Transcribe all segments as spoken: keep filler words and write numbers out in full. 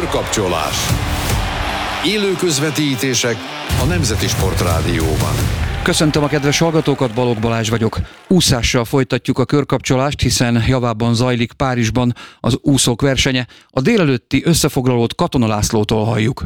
Körkapcsolás. Élő közvetítések a Nemzeti Sportrádióban. Köszöntöm a kedves hallgatókat, Balogh Balázs vagyok. Úszással folytatjuk a körkapcsolást, hiszen javában zajlik Párizsban az úszók versenye. A délelőtti összefoglalót Katona Lászlótól halljuk.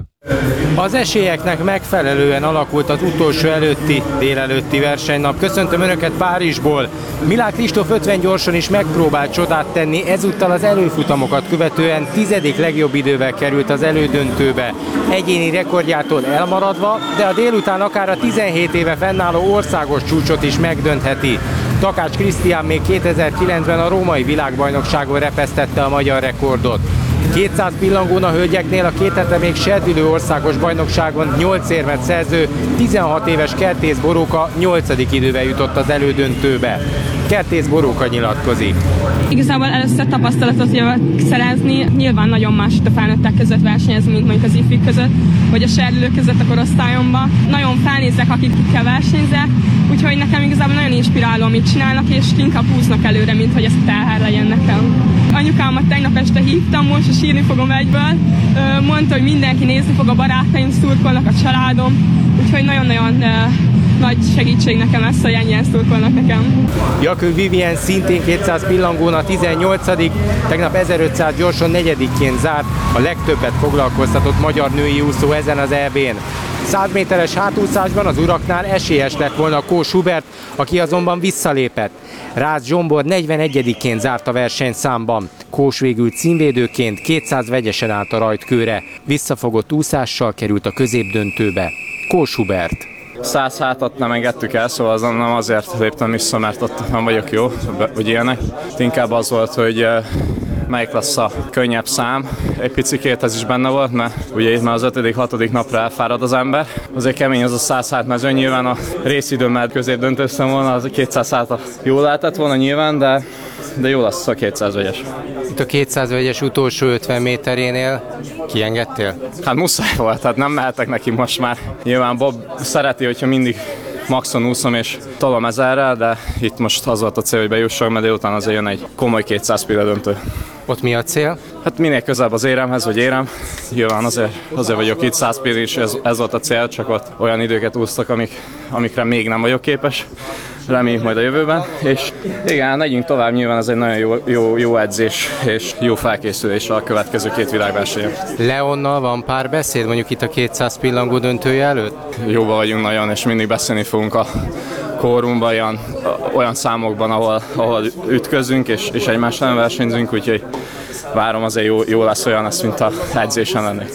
Az esélyeknek megfelelően alakult az utolsó előtti délelőtti versenynap. Köszöntöm Önöket Párizsból. Milák Kristóf ötven gyorson is megpróbált csodát tenni, ezúttal az előfutamokat követően tizedik legjobb idővel került az elődöntőbe. Egyéni rekordjától elmaradva, de a délután akár a tizenhét éve fennálló országos csúcsot is megdöntheti. Takács Krisztián még kétezer-kilencben a római világbajnokságon repesztette a magyar rekordot. kétszáz pillangón a hölgyeknél a két hete még serdülő országos bajnokságon nyolc érmet szerző tizenhat éves Kertész Boróka nyolcadik idővel jutott az elődöntőbe. Kertész Boróka nyilatkozik. Igazából először tapasztalatot jövök szerezni. Nyilván nagyon más itt a felnőttek között versenyezni, mint mondjuk az ifik között, vagy a serdülők között a korosztályomban. Nagyon felnézek, akikkel versenyzek, úgyhogy nekem igazából nagyon inspiráló, amit csinálnak, és inkább húznak előre, mint hogy ez teher legyen nekem. Anyukámat tegnap este hívtam, most és sírni fogom egyből. Mondta, hogy mindenki nézni fog, a barátaim szurkolnak, a családom, úgyhogy nagyon-nagyon nagy segítség nekem ez, hogy ennyien szurkolnak nekem. Jakő Vivien szintén kétszáz pillangón a tizennyolcadik tegnap ezerötszáz gyorson negyedikként zárt, a legtöbbet foglalkoztatott magyar női úszó ezen az é bén. száz méteres hátúszásban az uraknál esélyes lett volna Kós Hubert, aki azonban visszalépett. Rácz Zsombor negyvenegyediként zárt a versenyszámban. Kós végül címvédőként kétszáz vegyesen állt a rajtkőre. Visszafogott úszással került a középdöntőbe. Kós Hubert. Száz hátat nem engedtük el, szóval az nem azért léptem vissza, mert ott nem vagyok jó, hogy ilyenek. Inkább az volt, hogy melyik lesz a könnyebb szám. Egy picikét ez is benne volt, mert ugye itt már az ötödik, hatodik napra elfárad az ember. Azért kemény az a száz hát mezőny, nyilván a részidőmmel közép döntőztem volna, az a kétszáz hát jó lehetett volna nyilván, de, de jó lesz a kétszáz vegyes. Itt a kétszáz vegyes utolsó ötven méterénél kiengedtél? Hát muszáj volt, tehát nem mehetek neki most már. Nyilván Bob szereti, hogyha mindig maxon úszom és tolom ezerrel, de itt most az volt a cél, hogy bejussak, mert délután azért jön egy komoly kétszáz pilla döntő. Ott mi a cél? Hát minél közelebb az éremhez, vagy érem. Nyilván azért, azért vagyok itt, száz pilla is, ez, ez volt a cél, csak ott olyan időket úsztak, amik, amikre még nem vagyok képes. Reméljük majd a jövőben, és igen, megyünk tovább, nyilván ez egy nagyon jó, jó, jó edzés és jó felkészülés a következő két világversenyen. Leonnal van pár beszéd, mondjuk itt a kétszáz pillangó döntője előtt? Jóban vagyunk nagyon, és mindig beszélni fogunk a kórumban, olyan, olyan számokban, ahol, ahol ütközünk, és, és egymással versenyzünk, úgyhogy várom, azért jó, jó lesz, olyan lesz, mint a edzésen lenni.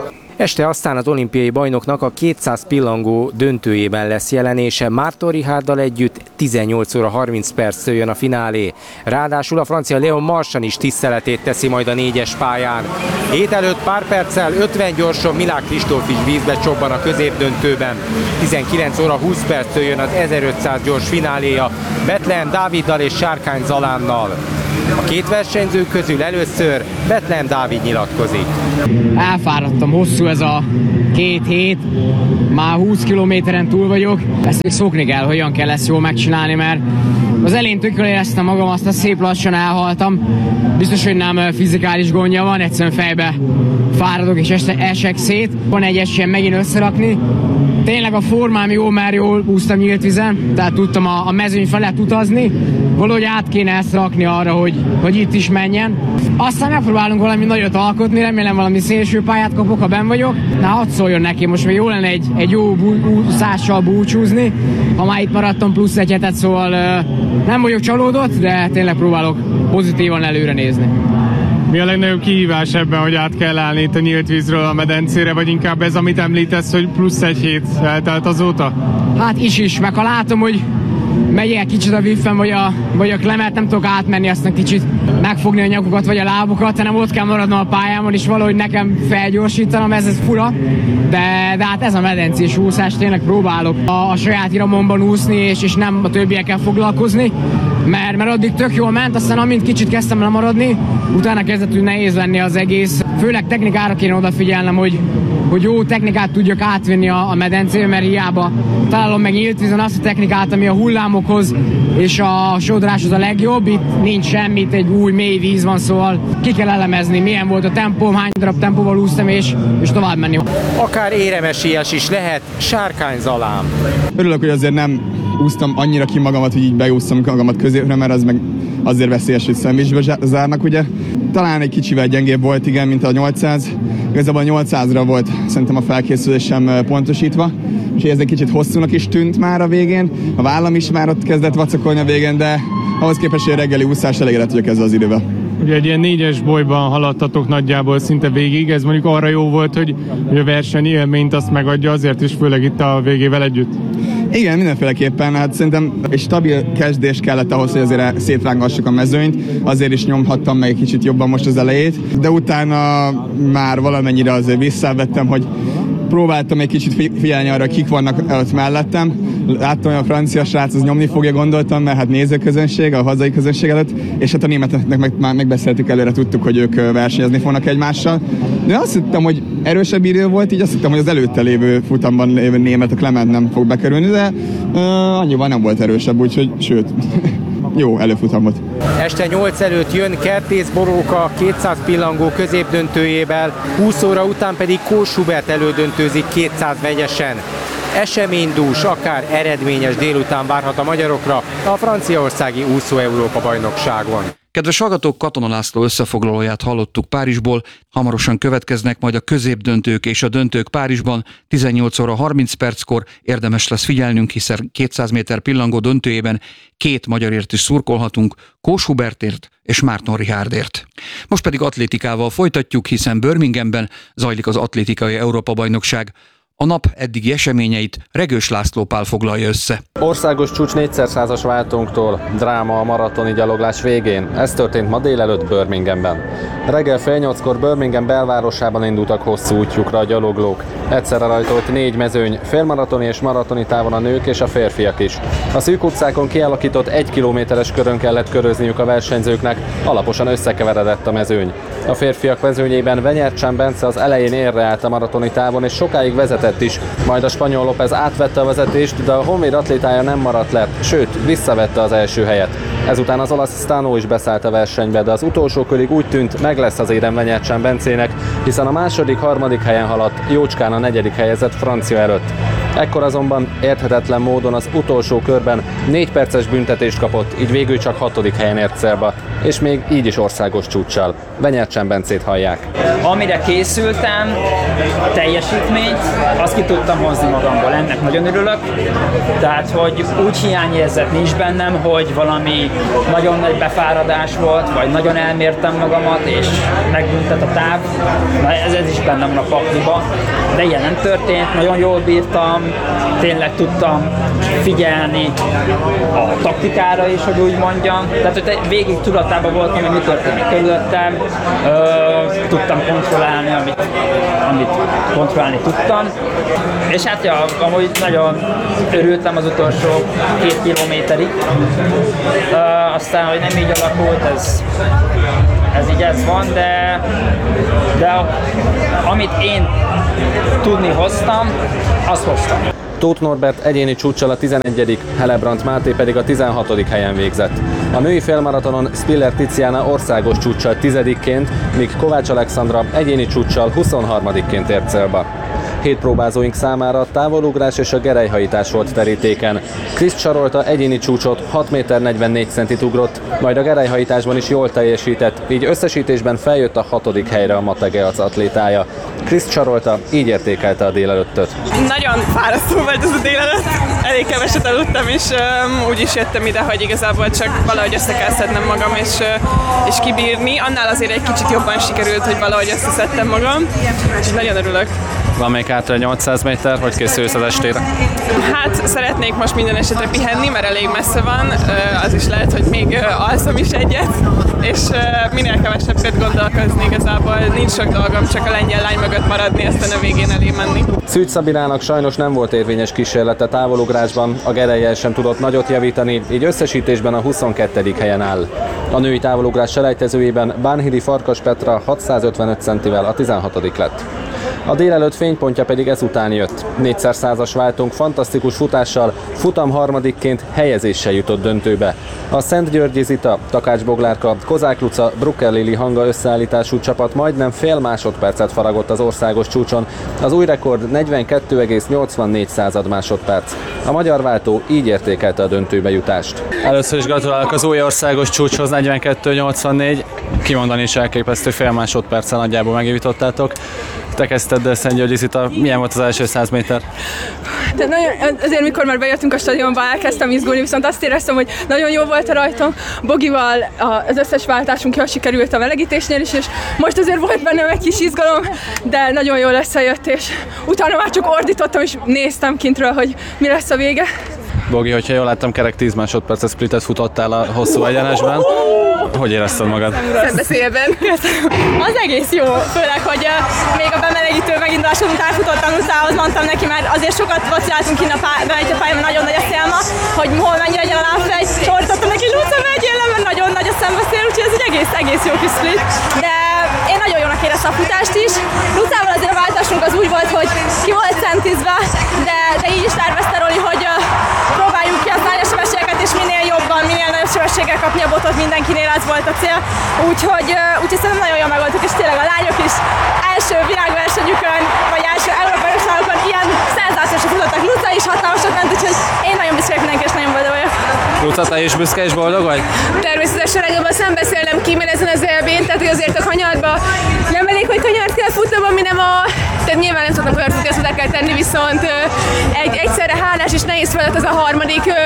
Este aztán az olimpiai bajnoknak a kétszáz pillangó döntőjében lesz jelenése. Márton Richárddal együtt tizennyolc óra harminc perccel jön a finálé. Ráadásul a francia Léon Marchand is tiszteletét teszi majd a négyes pályán. Hét előtt pár perccel ötven gyorson Milák Kristóf is vízbe csobban a középdöntőben. tizenkilenc óra húsz perccel jön az ezerötszáz gyors fináléja Bethlehem Dáviddal és Sárkány Zalánnal. A két versenyző közül először Bethlehem Dávid nyilatkozik. Elfáradtam, hosszú ez a két hét, már húsz kilométeren túl vagyok. Ezt még szokni kell, hogyan kell ezt jól megcsinálni, mert az elején tökül éreztem magam, aztán szép lassan elhaltam. Biztos, hogy nem fizikális gondja van, egyszerűen fejbe fáradok és esek szét. Van egy esélyem megint összerakni. Tényleg a formám jó, mert jól úsztam nyílt vizen, tehát tudtam a, a mezőny felett utazni. Valahogy át kéne ezt rakni arra, hogy, hogy itt is menjen. Aztán megpróbálunk valami nagyot alkotni, remélem valami szélső pályát kapok, ha benn vagyok. Na, hadd szóljon neki, most még jó lenne egy, egy jó úszással búcsúzni. Ha már itt maradtam plusz egy hetet, szóval uh, nem vagyok csalódott, de tényleg próbálok pozitívan előre nézni. Mi a legnagyobb kihívás ebben, hogy át kell állni itt a nyílt vízről a medencére, vagy inkább ez, amit említesz, hogy plusz egy hét eltelt azóta? Hát is is, meg ha látom, hogy megyek kicsit a wiffen, vagy a, vagy a klemert, nem tudok átmenni, aztán kicsit megfogni a nyakukat, vagy a lábukat, hanem ott kell maradnom a pályámon, és valahogy nekem felgyorsítanom, ez, ez fura. De, de hát ez a medencés úszás, tényleg próbálok a, a saját iramomban úszni, és, és nem a többiekkel foglalkozni, mert, mert addig tök jól ment, aztán amint kicsit kezdtem lemaradni, utána kezdett nehéz lenni az egész. Főleg technikára kéne odafigyelnem, hogy hogy jó technikát tudjak átvenni a, a medencébe, mert hiába találom meg nyílt vízon azt a technikát, ami a hullámokhoz és a sodráshoz a legjobb. Itt nincs semmit, egy új mély víz van, szóval ki kell elemezni, milyen volt a tempóm, hány darab tempóval úsztam, és, és tovább menni. Akár éremesélyes is lehet, Sárkány Zalám. Örülök, hogy azért nem úsztam annyira ki magamat, hogy így beúsztam magamat középre, mert az meg azért veszélyes, hogy szendvicsbe zárnak, ugye. Talán egy kicsivel gyengébb volt, igen, mint a nyolcszáz. Igazából a nyolcszázra volt szerintem a felkészülésem pontosítva, és ez egy kicsit hosszúnak is tűnt már a végén. A vállam is már ott kezdett vacakolni a végén, de ahhoz képest, hogy a reggeli úszás elégedett vagyok ezzel az idővel. Ugye egy ilyen négyes bolyban haladtatok nagyjából szinte végig, ez mondjuk arra jó volt, hogy, hogy a verseny élményt azt megadja azért is, főleg itt a végével együtt. Igen, mindenféleképpen. Hát szerintem egy stabil kezdés kellett ahhoz, hogy azért szétrángassuk a mezőnyt. Azért is nyomhattam meg egy kicsit jobban most az elejét, de utána már valamennyire azért visszavettem, hogy próbáltam egy kicsit figyelni arra, kik vannak ott mellettem. Láttam, hogy a francia srác az nyomni fogja, gondoltam, mert hát nézőközönség, a hazai közönség előtt, és hát a németeknek meg, már megbeszéltük előre, tudtuk, hogy ők versenyezni fognak egymással. De azt hittem, hogy erősebb idő volt, így azt hittem, hogy az előtte lévő futamban lévő német a Clement nem fog bekerülni, de uh, annyiban nem volt erősebb, úgyhogy sőt, jó előfutam volt. Este nyolc előtt jön Kertész Boróka kétszáz pillangó középdöntőjével, húsz óra után pedig Kós Hubert elődöntőzik kétszáz vegyesen. Eseménydús, akár eredményes délután várhat a magyarokra a franciaországi úszó Európa-bajnokságon. Kedves hallgatók, Katona László összefoglalóját hallottuk Párizsból, hamarosan következnek majd a középdöntők és a döntők Párizsban, tizennyolc óra harminc perckor érdemes lesz figyelnünk, hiszen kétszáz méter pillangó döntőjében két magyarért is szurkolhatunk, Kós Hubertért és Márton Richárdért. Most pedig atlétikával folytatjuk, hiszen Birminghamben zajlik az atlétikai Európa-bajnokság. A nap eddigi eseményeit Regős László Pál foglalja össze. Országos csúcs négyszer százas váltónktól, dráma a maratoni gyaloglás végén. Ez történt ma délelőtt Birminghamben. Reggel fél nyolckor Birmingham belvárosában indultak hosszú útjukra a gyaloglók. Egyszerre rajtolt négy mezőny, félmaratoni és maratoni távon a nők és a férfiak is. A szűk utcákon kialakított egy kilométeres körön kellett körözniük a versenyzőknek, alaposan összekeveredett a mezőny. A férfiak mezőnyében Venyercsán Bence az elején érre állt a maratoni távon és sokáig vezetett is, majd a spanyol López átvette a vezetést, de a honvéd atlétája nem maradt le, sőt, visszavette az első helyet. Ezután az olasz Stano is beszállt a versenybe, de az utolsó körig úgy tűnt, meg lesz az érem Venyercsán Bencének, hiszen a második, harmadik helyen haladt, jócskán a negyedik helyezett francia előtt. Ekkor azonban érthetetlen módon az utolsó körben négy perces büntetést kapott, így végül csak hatodik helyen ért célba, és még így is országos csúccsal. Venyercsán Bencét hallják. Amire készültem, a teljesítményt, azt ki tudtam hozni magamból, ennek nagyon örülök. Tehát, hogy úgy hiányérzet nincs bennem, hogy valami nagyon nagy befáradás volt, vagy nagyon elmértem magamat, és megbüntet a táv. Na, ez, ez is bennem van a pakliba. De ilyen nem történt, nagyon jól bírtam, tényleg tudtam figyelni a taktikára is, hogy úgy mondjam. Tehát, hogy végig tudatában voltam, hogy mi történik körülöttem, Ö, tudtam kontrollálni, amit, amit kontrollálni tudtam. És hát ja, amúgy nagyon örültem az utolsó két kilométerig. Ö, aztán, hogy nem így alakult, ez, ez így ez van, de, de amit én tudni hoztam, azt hoztam. Tóth Norbert egyéni csúccsal a tizenegyedik, Helebrant Máté pedig a tizenhatodik helyen végzett. A női félmaratonon Spiller Tiziana országos csúccsal tizedikként, míg Kovács Alexandra egyéni csúccsal huszonharmadikként ért célba. Hét próbázóink számára a távolugrás és a gerelyhajítás volt terítéken. Kriszt Sarolta egyéni csúcsot hat méter negyvennégy centit ugrott, majd a gerelyhajításban is jól teljesített, így összesítésben feljött a hatodik helyre a Mategeac atlétája. Kriszt Sarolta így értékelte a délelőttöt. Nagyon fárasztó volt ez a délelőtt, elég keveset aludtam, és um, úgy is jöttem ide, hogy igazából csak valahogy össze kell szednem magam, és, uh, és kibírni. Annál azért egy kicsit jobban sikerült, hogy valahogy összeszedtem magam, és nagyon örülök. Van még hátra nyolcszáz méter, hogy készülsz az estére? Hát szeretnék most minden esetre pihenni, mert elég messze van, az is lehet, hogy még alszom is egyet, és minél kevesebbet gondolkozni igazából. Nincs sok dolgom, csak a lengyel lány mögött maradni, aztán a végén elé menni. Szűcs Szabinának sajnos nem volt érvényes kísérlete távolugrásban, a gerelyel sem tudott nagyot javítani, így összesítésben a huszonkettedik helyen áll. A női távolugrás selejtezőjében Bánhidi Farkas Petra hatszázötvenöt centivel a tizenhatodik lett. A délelőtt fénypontja pedig ezután jött. Négyszer százas váltónk fantasztikus futással, futam harmadikként helyezéssel jutott döntőbe. A Szentgyörgyi Zita, Takács Boglárka, Kozák Luca, Brucker Lili Hanga összeállítású csapat majdnem fél másodpercet faragott az országos csúcson. Az új rekord negyvenkettő egész nyolcvannégy század másodperc. A magyar váltó így értékelte a döntőbe jutást. Először is gratulálok az új országos csúcshoz, negyvenkettő nyolcvannégy. Kimondani is elképesztő, fél másodperccel nagyjából megjavítottátok. Te kezdted, Szentgyörgyi Zita, milyen volt az első száz méter? De nagyon, azért mikor már bejöttünk a stadionba, elkezdtem izgulni, viszont azt éreztem, hogy nagyon jó volt a rajtom. Bogival az összes váltásunk jól sikerült a melegítésnél is, és most azért volt bennem egy kis izgalom, de nagyon jól összejött, és utána már csak ordítottam, és néztem kintről, hogy mi lesz a vége. Bogi, hogyha jól láttam, kerek tíz másodperces splitet futottál a hosszú egyenesben. Hogy érezted magad? Szembeszélben. Az egész jó, főleg, hogy uh, még a bemelegítő meginduláson után futottam Lucához, mondtam neki, mert azért sokat vaciláltunk innen a pályán, nagyon nagy a szélma, hogy hol mennyi legyen a lábfej, és ordítottam neki, Luca, vegyél le, mert nagyon nagy a szembeszél, úgyhogy ez egy egész, egész jó kis split. De én nagyon jónak éreztem a futást is. Lucával azért a váltásunk az úgy volt, hogy ki volt centizve, de, de így is tervezte Roli, hogy uh, próbáljuk ki használni a sebességeket, és minél jobban, minél nagyobb sebességgel kapni a botot mindenkinél, ez volt a cél. Úgyhogy, úgyhogy szerintem nagyon jól megoldtuk, és tényleg a lányok is első világversenyükön, vagy első európai országokon ilyen szenzációsok futottak. Luca is hatalmasok ment, úgyhogy én nagyon büszke vagyok mindenki, és nagyon boldog vagyok. Luca, te is büszke és boldog vagy? Természetesen legalább szembeszélnem ki, mert ezen az elbén, tehát hogy azért a kanyarba nem elég, hogy kanyart kell futnom, ami nem a... Tehát nyilván nem szoktam kanyart futni, azt oda kell tenni, viszont egy, egyszerre hálás és nehéz feladat az a harmadik ö,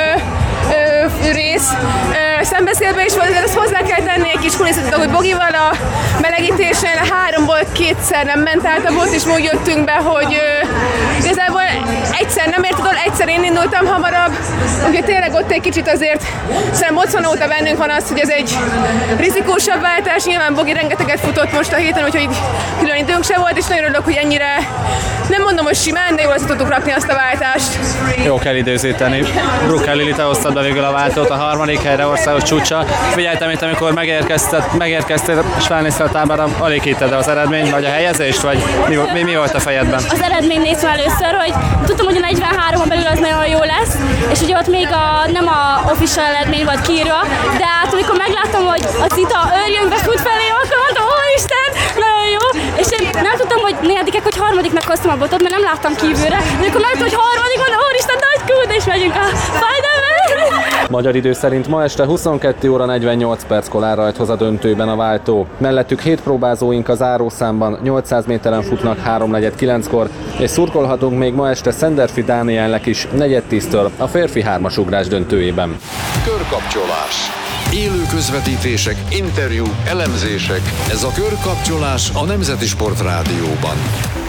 ö, rész. Ö, szembeszélbe is volt, de ezt hozzá kell tenni egy kis kulisszatot, hogy Bogival a melegítésen háromból kétszer nem ment át a bot, és úgy jöttünk be, hogy ö, igazából egyszer nem ért oda, egyszer én indultam hamarabb, úgyhogy tényleg ott egy kicsit azért szerintem otthon óta bennünk van az, hogy ez egy rizikósabb váltás, nyilván Bogi rengeteget futott most a héten, úgyhogy külön időnk se volt, és nagyon örülök, hogy ennyire, nem mondom, hogy simán, de jól tudtuk rakni azt a váltást. Jó kell időzíteni. Brucker Lili, te hoztad be végül a váltót a harmadik helyre országos csúcsa. Figyeltem itt, amikor megérkezted, megérkeztél és felnéztél a táblára, alig hitted az eredmény, vagy a helyezést, vagy mi, mi, mi volt a fejedben? Az eredmény néztem először, hogy tudtam, hogy a negyvenhárom belül az nagyon jó lesz, és ugye ott még a, nem a official eredmény volt kiírva, de hát amikor megláttam, hogy a Zita őrjönkbe fut felé, akkor mondtam, Isten, nagyon jó, és én nem tudtam, hogy negyedikek, hogy harmadiknak hoztam a botot, mert nem láttam kívülre, de akkor láttam, hogy harmadik, mondom, úristen, nagy kút, és megyünk a Fajdelbe. Magyar idő szerint ma este huszonkettő óra negyvennyolc perckor áll rajthoz a döntőben a váltó. Mellettük hét próbázóink a zárószámban, nyolcszáz méteren futnak háromnegyed kilenckor, és szurkolhatunk még ma este Szenderfi Dánielnek is negyed tíztől a férfi hármasugrás döntőjében. Körkapcsolás. Élő közvetítések, interjúk, elemzések. Ez a Körkapcsolás a Nemzeti Sport Rádióban.